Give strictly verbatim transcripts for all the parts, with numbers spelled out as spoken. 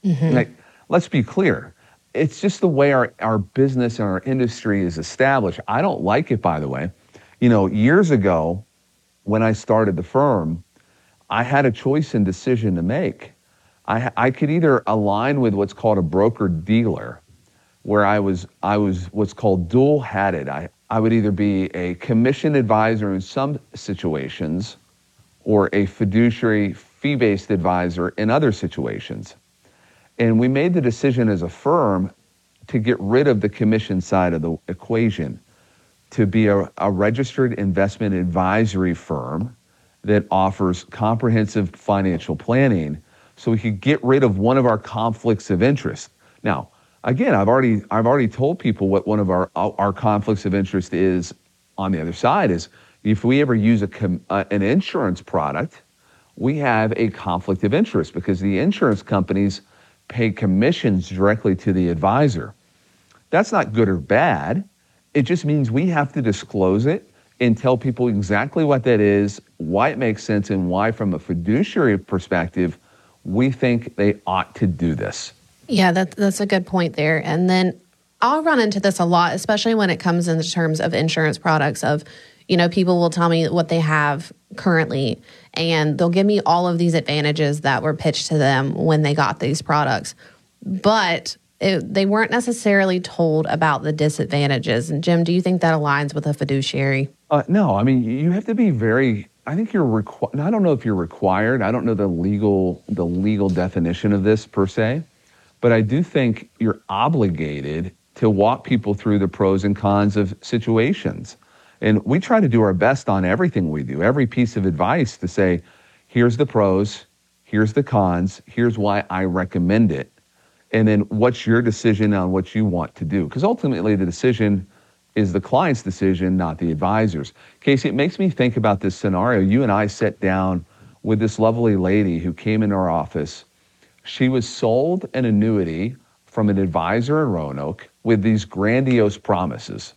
Mm-hmm. Like, let's be clear. It's just the way our, our business and our industry is established. I don't like it, by the way. You know, years ago, when I started the firm, I had a choice and decision to make. I, I could either align with what's called a broker-dealer, where I was I was what's called dual-hatted. I, I would either be a commission advisor in some situations or a fiduciary fee-based advisor in other situations. And we made the decision as a firm to get rid of the commission side of the equation, to be a, a registered investment advisory firm that offers comprehensive financial planning, so we could get rid of one of our conflicts of interest. Now, again, I've already I've already told people what one of our our conflicts of interest is on the other side is if we ever use a com, uh, an insurance product, we have a conflict of interest because the insurance companies pay commissions directly to the advisor. That's not good or bad. It just means we have to disclose it and tell people exactly what that is, why it makes sense, and why from a fiduciary perspective, we think they ought to do this. Yeah, that, that's a good point there. And then I'll run into this a lot, especially when it comes in terms of insurance products of, you know, people will tell me what they have currently, and they'll give me all of these advantages that were pitched to them when they got these products. But it, they weren't necessarily told about the disadvantages. And Jim, do you think that aligns with a fiduciary? Uh, no, I mean, you have to be very, I think you're required, I don't know if you're required, I don't know the legal, the legal definition of this per se, but I do think you're obligated to walk people through the pros and cons of situations. And we try to do our best on everything we do, every piece of advice to say, here's the pros, here's the cons, here's why I recommend it. And then what's your decision on what you want to do? Because ultimately the decision is the client's decision, not the advisor's. Casey, it makes me think about this scenario. You and I sat down with this lovely lady who came in our office. She was sold an annuity from an advisor in Roanoke with these grandiose promises.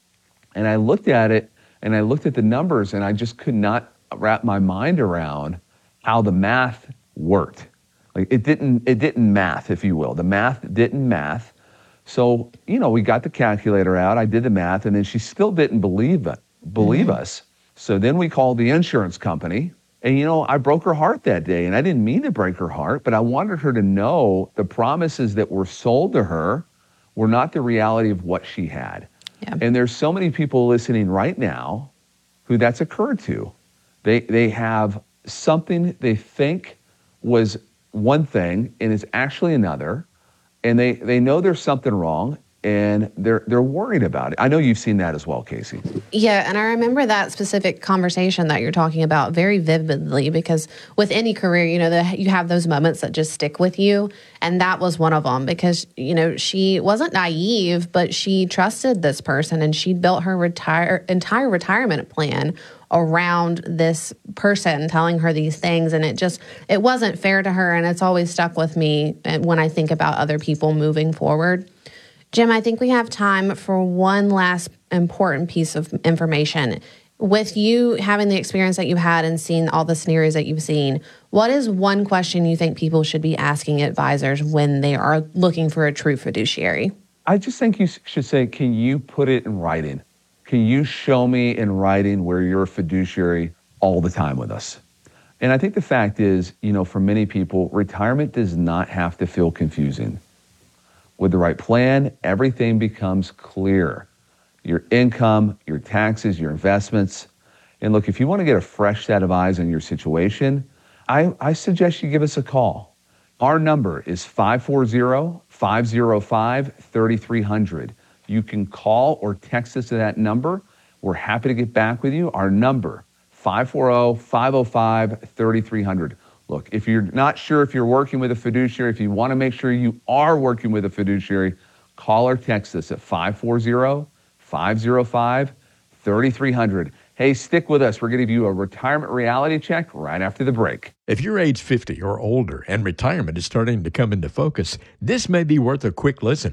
And I looked at it and I looked at the numbers and I just could not wrap my mind around how the math worked. Like it didn't, it didn't math, if you will. The math didn't math. So, you know, we got the calculator out, I did the math, and then she still didn't believe it, believe mm-hmm. us. So then we called the insurance company, and you know, I broke her heart that day, and I didn't mean to break her heart, but I wanted her to know the promises that were sold to her were not the reality of what she had. Yeah. And there's so many people listening right now who that's occurred to. They they have something they think was one thing and is actually another, and they, they know there's something wrong, and they're they're worried about it. I know you've seen that as well, Casey. Yeah, and I remember that specific conversation that you're talking about very vividly, because with any career, you know, the, you have those moments that just stick with you, and that was one of them because, you know, she wasn't naive, but she trusted this person, and she built her retire entire retirement plan around this person telling her these things, and it just, it wasn't fair to her, and it's always stuck with me when I think about other people moving forward. Jim, I think we have time for one last important piece of information. With you having the experience that you've had and seeing all the scenarios that you've seen, what is one question you think people should be asking advisors when they are looking for a true fiduciary? I just think you should say, can you put it in writing? Can you show me in writing where you're a fiduciary all the time with us? And I think the fact is, you know, for many people, retirement does not have to feel confusing. With the right plan, everything becomes clear. Your income, your taxes, your investments. And look, if you want to get a fresh set of eyes on your situation, I, I suggest you give us a call. Our number is five four zero, five zero five, three three zero zero. You can call or text us to that number. We're happy to get back with you. Our number, five four zero, five zero five, three three zero zero. Look, if you're not sure if you're working with a fiduciary, if you want to make sure you are working with a fiduciary, call or text us at five four zero, five zero five, three three zero zero. Hey, stick with us. We're going to give you a retirement reality check right after the break. If you're age fifty or older and retirement is starting to come into focus, this may be worth a quick listen.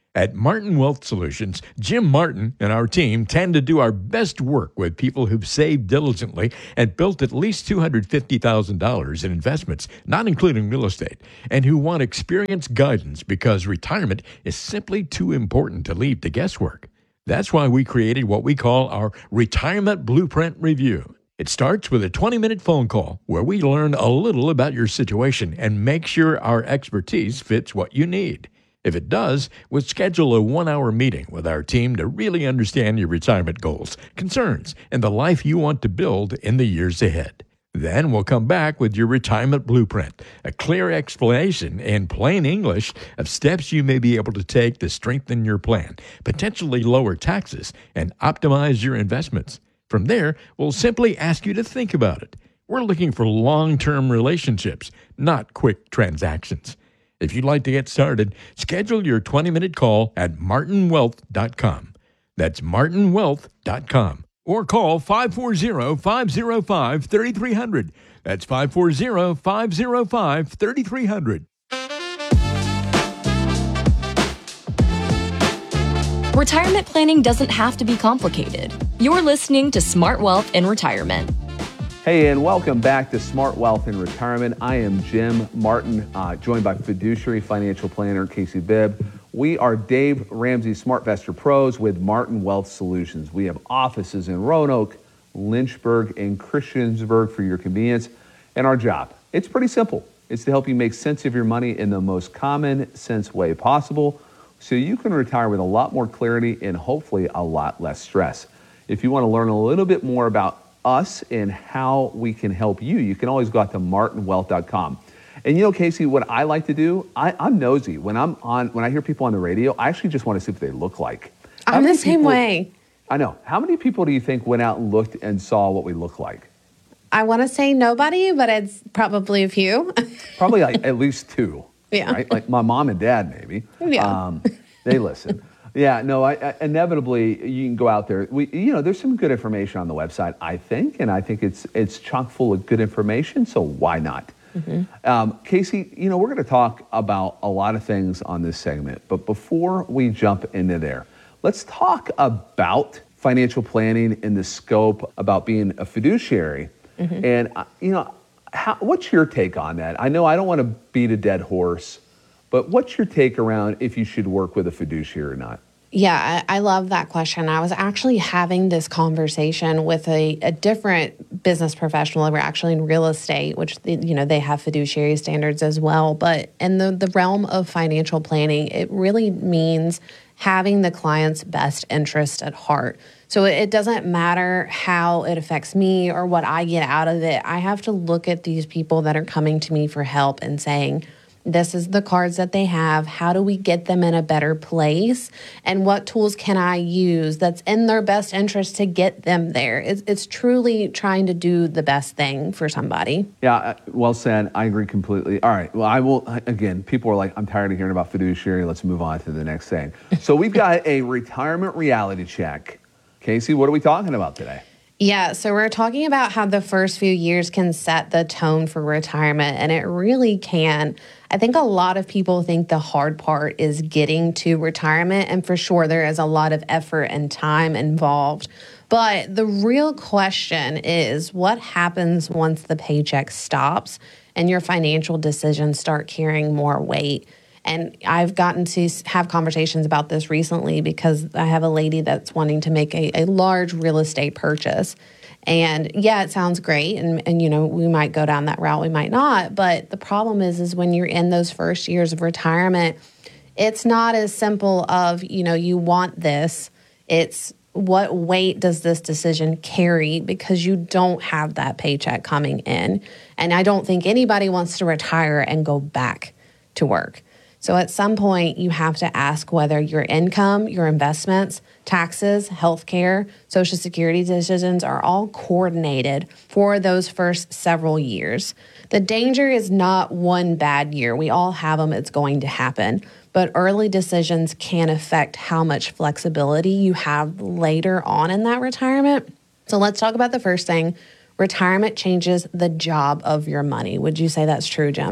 At Martin Wealth Solutions, Jim Martin and our team tend to do our best work with people who've saved diligently and built at least two hundred fifty thousand dollars in investments, not including real estate, and who want experienced guidance because retirement is simply too important to leave to guesswork. That's why we created what we call our Retirement Blueprint Review. It starts with a twenty-minute phone call where we learn a little about your situation and make sure our expertise fits what you need. If it does, we'll schedule a one-hour meeting with our team to really understand your retirement goals, concerns, and the life you want to build in the years ahead. Then we'll come back with your retirement blueprint, a clear explanation in plain English of steps you may be able to take to strengthen your plan, potentially lower taxes, and optimize your investments. From there, we'll simply ask you to think about it. We're looking for long-term relationships, not quick transactions. If you'd like to get started, schedule your twenty-minute call at martin wealth dot com. That's martin wealth dot com. Or call five four zero, five zero five, three three zero zero. That's five four zero, five zero five, three three zero zero. Retirement planning doesn't have to be complicated. You're listening to Smart Wealth in Retirement. Hey, and welcome back to Smart Wealth in Retirement. I am Jim Martin, uh, joined by fiduciary financial planner Casey Bibb. We are Dave Ramsey SmartVestor Pros with Martin Wealth Solutions. We have offices in Roanoke, Lynchburg, and Christiansburg for your convenience. And our job, it's pretty simple. It's to help you make sense of your money in the most common sense way possible so you can retire with a lot more clarity and hopefully a lot less stress. If you want to learn a little bit more about us and how we can help you, you can always go out to martin wealth dot com. And you know, Casey, what I like to do, I, I'm nosy. When I'm on, when I hear people on the radio, I actually just want to see what they look like. I'm the same people, way. I know. How many people do you think went out and looked and saw what we look like? I want to say nobody, but it's probably a few. Probably like at least two. Yeah. Right? Like my mom and dad, maybe. Yeah. Um, they listen. Yeah, no, I, I, inevitably you can go out there. We, you know, there's some good information on the website, I think, and I think it's it's chock full of good information. So why not? Mm-hmm. Um, Casey, you know, we're going to talk about a lot of things on this segment, but before we jump into there, let's talk about financial planning in the scope about being a fiduciary. Mm-hmm. And uh, you know, how, what's your take on that? I know I don't want to beat a dead horse, but what's your take around if you should work with a fiduciary or not? Yeah, I, I love that question. I was actually having this conversation with a, a different business professional. We're actually in real estate, which, you know, they have fiduciary standards as well. But in the, the realm of financial planning, it really means having the client's best interest at heart. So it doesn't matter how it affects me or what I get out of it. I have to look at these people that are coming to me for help and saying, this is the cards that they have. How do we get them in a better place? And what tools can I use that's in their best interest to get them there? It's, it's truly trying to do the best thing for somebody. Yeah, well said. I agree completely. All right. Well, I will, again, people are like, I'm tired of hearing about fiduciary. Let's move on to the next thing. So we've got a retirement reality check. Casey, what are we talking about today? Yeah, so we're talking about how the first few years can set the tone for retirement, and it really can. I think a lot of people think the hard part is getting to retirement, and for sure there is a lot of effort and time involved. But the real question is, what happens once the paycheck stops and your financial decisions start carrying more weight? And I've gotten to have conversations about this recently because I have a lady that's wanting to make a, a large real estate purchase. And yeah, it sounds great. And, and, you know, we might go down that route, we might not. But the problem is, is when you're in those first years of retirement, it's not as simple of, you know, you want this. It's what weight does this decision carry because you don't have that paycheck coming in. And I don't think anybody wants to retire and go back to work. So at some point, you have to ask whether your income, your investments, taxes, healthcare, Social Security decisions are all coordinated for those first several years. The danger is not one bad year. We all have them. It's going to happen. But early decisions can affect how much flexibility you have later on in that retirement. So let's talk about the first thing. Retirement changes the job of your money. Would you say that's true, Jim?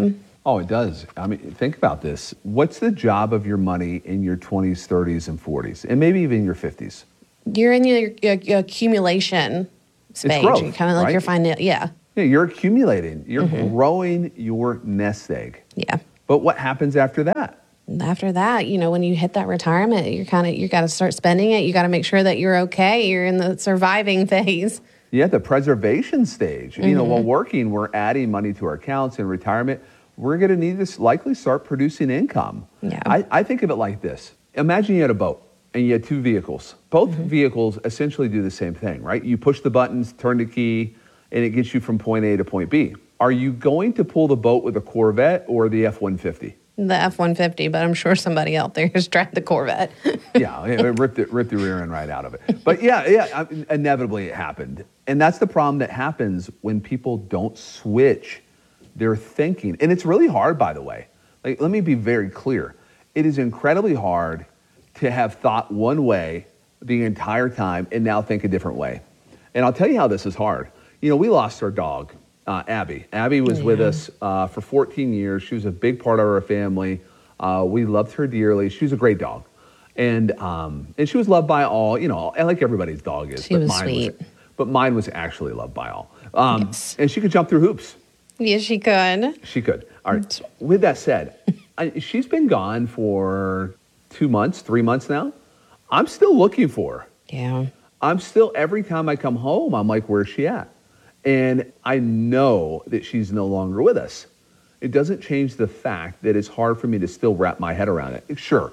Oh, it does. I mean, think about this. What's the job of your money in your twenties, thirties, and forties, and maybe even your fifties? You're in your, your, your accumulation stage. growth, You're kind of like right? you're finding, yeah. Yeah, you're accumulating. You're Mm-hmm. growing your nest egg. Yeah. But what happens after that? And after that, you know, when you hit that retirement, you're kind of, you got to start spending it. You got to make sure that you're okay. You're in the surviving phase. Yeah, the preservation stage. Mm-hmm. You know, while working, we're adding money to our accounts. In retirement, we're going to need to likely start producing income. Yeah. I, I think of it like this. Imagine you had a boat and you had two vehicles. Both Mm-hmm. vehicles essentially do the same thing, right? You push the buttons, turn the key, and it gets you from point A to point B. Are you going to pull the boat with a Corvette or the F one fifty? The F one fifty, but I'm sure somebody out there has tried the Corvette. Yeah, it ripped, it, ripped the rear end right out of it. But yeah, yeah, I- inevitably it happened. And that's the problem that happens when people don't switch their thinking. And it's really hard, by the way. Like, let me be very clear. It is incredibly hard to have thought one way the entire time and now think a different way. And I'll tell you how this is hard. You know, we lost our dog, uh, Abby. Abby was with us uh, for fourteen years. She was a big part of our family. Uh, we loved her dearly. She was a great dog. And um, and she was loved by all, you know, like everybody's dog is. She but was mine sweet. Was, but mine was actually loved by all. Um, Yes. And she could jump through hoops. Yes, she could. She could. All right. With that said, I, she's been gone for two months, three months now. I'm still looking for her. Yeah. I'm still, every time I come home, I'm like, where's she at? And I know that she's no longer with us. It doesn't change the fact that it's hard for me to still wrap my head around it. Sure,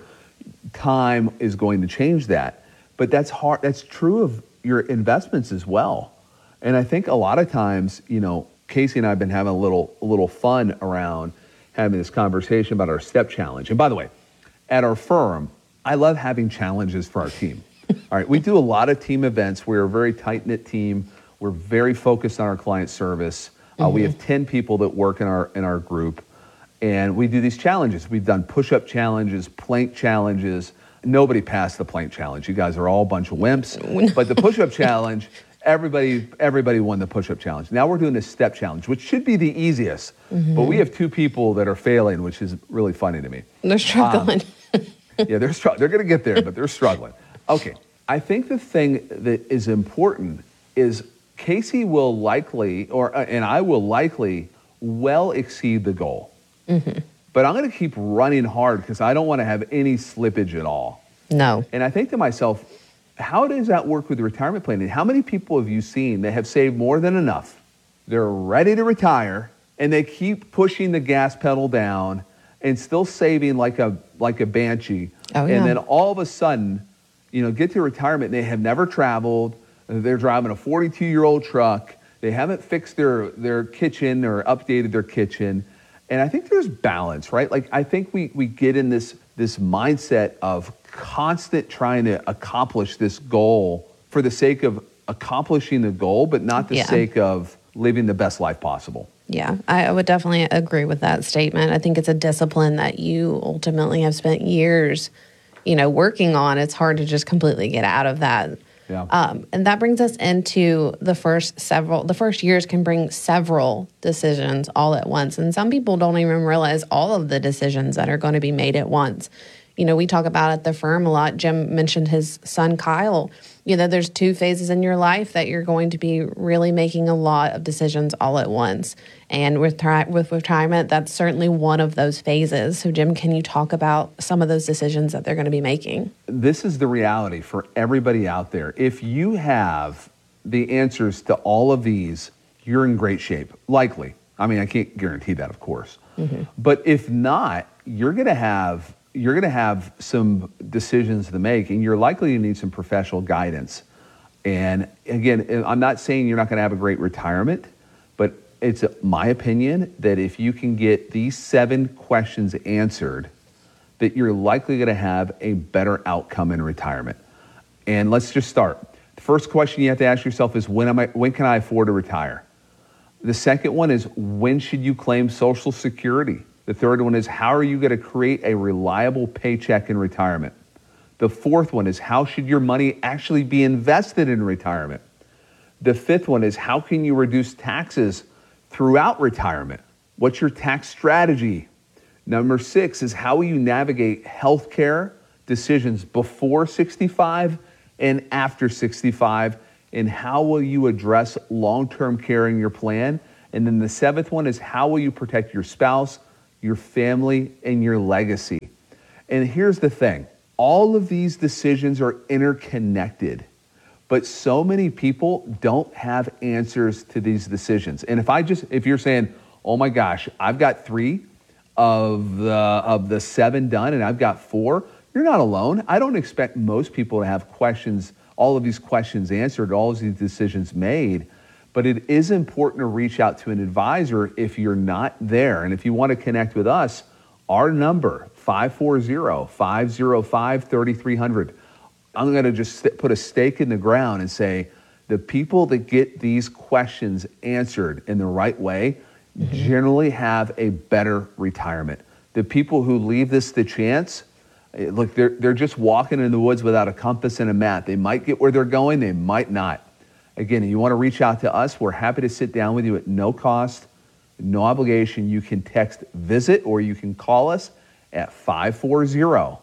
time is going to change that, but that's hard. That's true of your investments as well. And I think a lot of times, you know, Casey and I have been having a little, a little fun around having this conversation about our step challenge. And by the way, at our firm, I love having challenges for our team. All right, we do a lot of team events. We're a very tight-knit team. We're very focused on our client service. Uh, we have ten people that work in our in our group, and we do these challenges. We've done push-up challenges, plank challenges. Nobody passed the plank challenge. You guys are all a bunch of wimps. But the push-up challenge, everybody everybody won the push-up challenge. Now we're doing the step challenge, which should be the easiest. Mm-hmm. But we have two people that are failing, which is really funny to me. They're struggling. Um, yeah, they're str- they're going to get there, but they're struggling. Okay, I think the thing that is important is Casey will likely, or uh, and I will likely, well exceed the goal. Mm-hmm. But I'm going to keep running hard because I don't want to have any slippage at all. No. And I think to myself, how does that work with retirement planning? How many people have you seen that have saved more than enough? They're ready to retire, and they keep pushing the gas pedal down and still saving like a like a banshee. Oh, yeah. And then all of a sudden, you know, get to retirement, and they have never traveled. They're driving a forty-two-year-old truck. They haven't fixed their, their kitchen or updated their kitchen. And I think there's balance, right? Like, I think we, we get in this, this mindset of constant trying to accomplish this goal for the sake of accomplishing the goal, but not the Yeah. sake of living the best life possible. Yeah, I I would definitely agree with that statement. I think it's a discipline that you ultimately have spent years, you know, working on. It's hard to just completely get out of that. Yeah. Um, and that brings us into the first several, the first years can bring several decisions all at once. And some people don't even realize all of the decisions that are going to be made at once. You know, we talk about at the firm a lot. Jim mentioned his son, Kyle. You know, there's two phases in your life that you're going to be really making a lot of decisions all at once. And with, tri- with retirement, that's certainly one of those phases. So, Jim, can you talk about some of those decisions that they're going to be making? This is the reality for everybody out there. If you have the answers to all of these, you're in great shape, likely. I mean, I can't guarantee that, of course. Mm-hmm. But if not, you're going to have you're going to have some decisions to make, and you're likely to need some professional guidance. And again, I'm not saying you're not going to have a great retirement, but it's my opinion that if you can get these seven questions answered, that you're likely going to have a better outcome in retirement. And let's just start. The first question you have to ask yourself is, when am I, when can I afford to retire? The second one is, when should you claim Social Security? The third one is, how are you going to create a reliable paycheck in retirement? The fourth one is, how should your money actually be invested in retirement? The fifth one is, how can you reduce taxes throughout retirement? What's your tax strategy? Number six is how will you navigate healthcare decisions before sixty-five and after sixty-five, and how will you address long-term care in your plan? And then the seventh one is how will you protect your spouse, your family, and your legacy? And here's the thing, all of these decisions are interconnected, but so many people don't have answers to these decisions. And if I just, if you're saying, oh my gosh, I've got three of the, of the seven done and I've got four, you're not alone. I don't expect most people to have questions, all of these questions answered, all of these decisions made, but it is important to reach out to an advisor if you're not there. And if you want to connect with us, our number, five four zero, five zero five, three three zero zero. I'm going to just put a stake in the ground and say, the people that get these questions answered in the right way mm-hmm. generally have a better retirement. The people who leave this to chance, look, they're, they're just walking in the woods without a compass and a map. They might get where they're going, they might not. Again, if you want to reach out to us, we're happy to sit down with you at no cost, no obligation. You can text VISIT or you can call us at five four zero,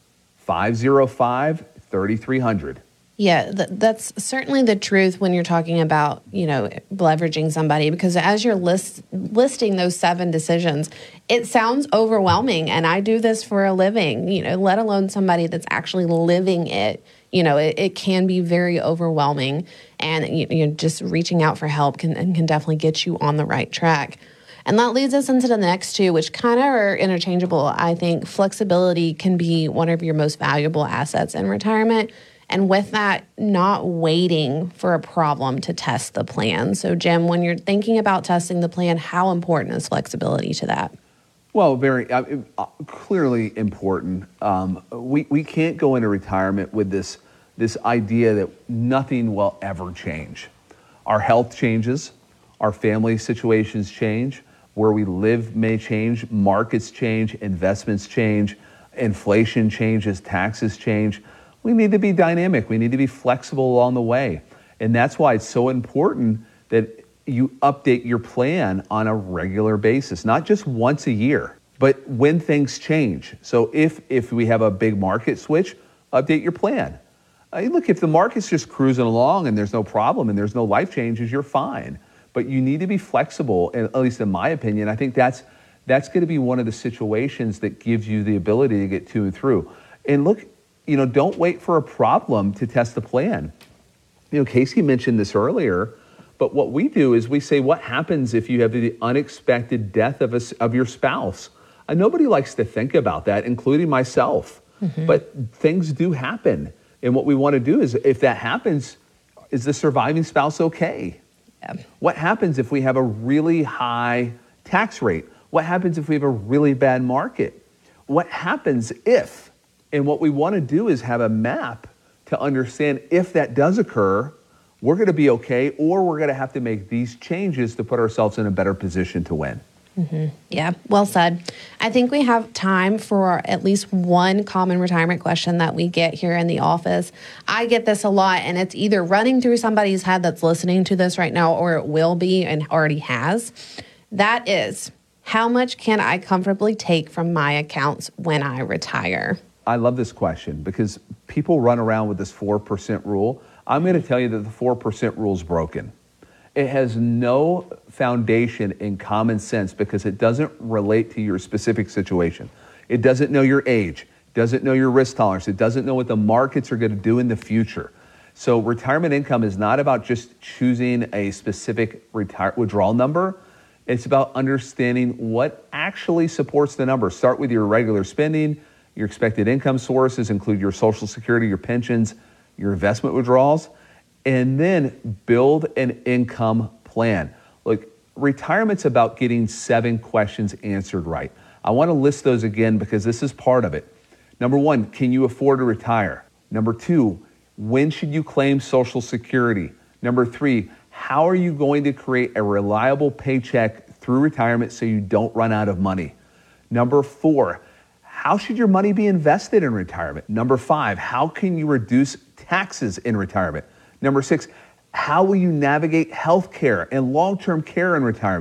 five zero five, three three zero zero. Yeah, th- that's certainly the truth when you're talking about, you know, leveraging somebody, because as you're list- listing those seven decisions, it sounds overwhelming. And I do this for a living, you know, let alone somebody that's actually living it. You know, it, it can be very overwhelming, and you, you know, just reaching out for help can, can definitely get you on the right track. And that leads us into the next two, which kind of are interchangeable. I think flexibility can be one of your most valuable assets in retirement. And with that, not waiting for a problem to test the plan. So, Jim, when you're thinking about testing the plan, how important is flexibility to that? Well, very uh, clearly important. Um, we, we can't go into retirement with this, this idea that nothing will ever change. Our health changes, our family situations change, where we live may change, markets change, investments change, inflation changes, taxes change. We need to be dynamic. We need to be flexible along the way. And that's why it's so important that you update your plan on a regular basis, not just once a year, but when things change. So if if we have a big market switch, update your plan. Uh, look, if the market's just cruising along and there's no problem and there's no life changes, you're fine. But you need to be flexible, and at least in my opinion. I think that's that's going to be one of the situations that gives you the ability to get to and through. And look, you know, don't wait for a problem to test the plan. You know, Casey mentioned this earlier, but what we do is we say, what happens if you have the unexpected death of a, of your spouse? And nobody likes to think about that, including myself. Mm-hmm. But things do happen. And what we want to do is, if that happens, is the surviving spouse okay? Yeah. What happens if we have a really high tax rate? What happens if we have a really bad market? What happens if? And what we want to do is have a map to understand if that does occur, we're going to be okay, or we're going to have to make these changes to put ourselves in a better position to win. Mm-hmm. Yeah, well said. I think we have time for at least one common retirement question that we get here in the office. I get this a lot, and it's either running through somebody's head that's listening to this right now, or it will be and already has. That is, how much can I comfortably take from my accounts when I retire? I love this question because people run around with this four percent rule. I'm going to tell you that the four percent rule is broken. It has no foundation in common sense because it doesn't relate to your specific situation. It doesn't know your age, doesn't know your risk tolerance. It doesn't know what the markets are going to do in the future. So retirement income is not about just choosing a specific retire withdrawal number. It's about understanding what actually supports the number. Start with your regular spending, your expected income sources, include your Social Security, your pensions, your investment withdrawals, and then build an income plan. Look, retirement's about getting seven questions answered right. I want to list those again because this is part of it. Number one, can you afford to retire? Number two, when should you claim Social Security? Number three, how are you going to create a reliable paycheck through retirement so you don't run out of money? Number four, how should your money be invested in retirement? Number five, how can you reduce taxes in retirement? Number six, how will you navigate health care and long-term care in retirement?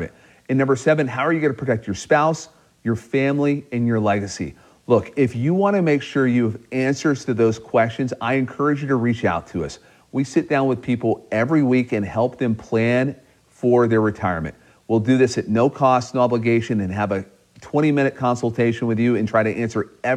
And number seven, how are you going to protect your spouse, your family, and your legacy? Look, if you want to make sure you have answers to those questions, I encourage you to reach out to us. We sit down with people every week and help them plan for their retirement. We'll do this at no cost, no obligation, and have a twenty minute consultation with you and try to answer every